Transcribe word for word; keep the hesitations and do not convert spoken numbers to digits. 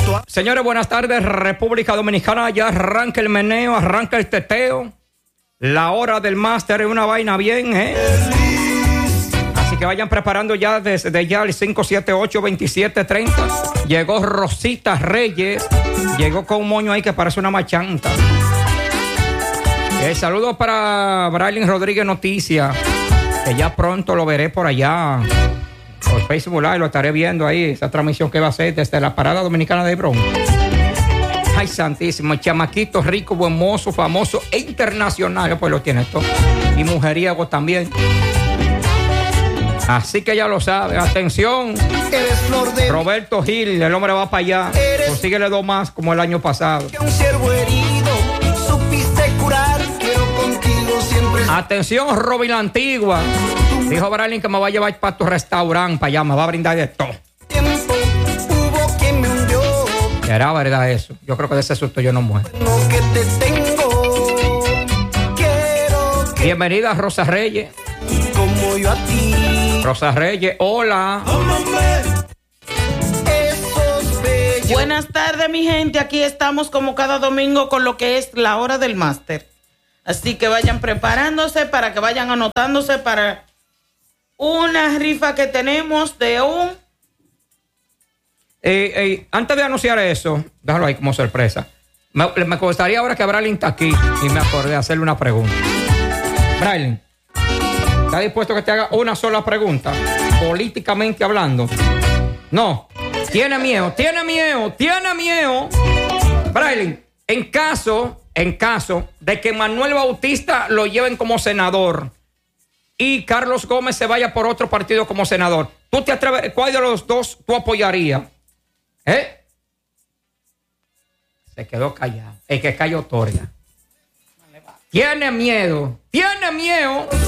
Señores, buenas tardes, República Dominicana. Ya arranca el meneo, arranca el teteo. La hora del máster es una vaina bien, ¿eh? Así que vayan preparando ya desde ya el cinco siete ocho, veintisiete treinta. Llegó Rosita Reyes. Llegó con un moño ahí que parece una machanta. El saludo para Braylin Rodríguez Noticias, que ya pronto lo veré por allá. Por Facebook Live lo estaré viendo ahí, esa transmisión que va a hacer desde la parada dominicana de Bronx. Ay, santísimo, el chamaquito rico, buen mozo, famoso e internacional, pues lo tiene todo. Y mujeriego también. Así que ya lo sabe, atención. Eres flor de Roberto Gil, el hombre va para allá. Consíguele dos más como el año pasado. un ciervo herido, supiste curar, quiero contigo siempre. Atención, Robin la Antigua. Dijo Braylin que me va a llevar para tu restaurante, para allá, me va a brindar de todo. Tiempo hubo quien me hundió. Era verdad eso. Yo creo que de ese susto yo no muero. No que te tengo. Quiero que Bienvenida, Rosa Reyes. como yo a ti. Rosa Reyes, hola. Esos bellos. Buenas tardes, mi gente. Aquí estamos como cada domingo con lo que es la hora del máster. Así que vayan preparándose para que vayan anotándose para una rifa que tenemos de un... Eh, eh, antes de anunciar eso, déjalo ahí como sorpresa. Me, me gustaría ahora que Braylin está aquí y me acordé de hacerle una pregunta. Braylin, ¿estás dispuesto a que te haga una sola pregunta? Políticamente hablando. No. Tiene miedo, tiene miedo, tiene miedo. Braylin, en caso, en caso de que Manuel Bautista lo lleven como senador y Carlos Gómez se vaya por otro partido como senador, ¿tú te atreves? ¿Cuál de los dos tú apoyarías? ¿Eh? Se quedó callado. El que cayó otorga. Tiene miedo. Tiene miedo.